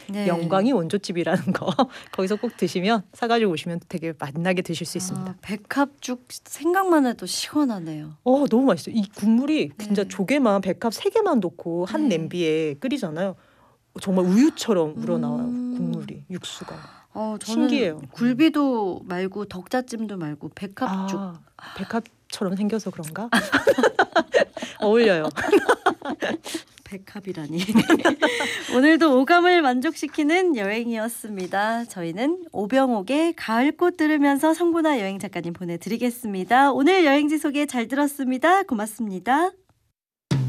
네. 영광이 원조집이라는 거 거기서 꼭 드시면 사가지고 오시면 되게 맛나게 드실 수 있습니다. 백합죽 생각만 해도 시원하네요. 너무 맛있어요. 이 국물이 진짜 네. 조개만 백합 3개만 넣고 한 네. 냄비에 끓이잖아요. 정말 우유처럼 우러나와요. 국물이 육수가. 저는 신기해요. 굴비도 말고 덕자찜도 말고 백합죽. 백합처럼 생겨서 그런가? 어울려요. 백합이라니. 오늘도 오감을 만족시키는 여행이었습니다. 저희는 오병옥의 가을꽃 들으면서 성구나 여행 작가님 보내드리겠습니다. 오늘 여행지 소개 잘 들었습니다. 고맙습니다.